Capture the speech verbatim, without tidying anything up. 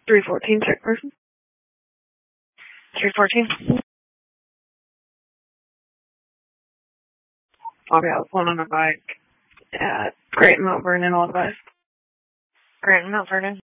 three fourteen, sick person. three fourteen. Bobby, I was going on a bike at Great Mount Vernon, Illinois. Great Mount Vernon.